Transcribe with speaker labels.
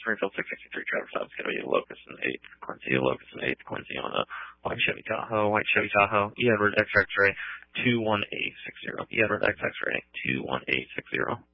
Speaker 1: Springfield 663 Traverse Out. It's going to be a Locust and 8th Quincy, a Locust and 8th Quincy on a white Chevy Tahoe, E. Edward X-Ray 21860, E. Edward X-Ray 21860.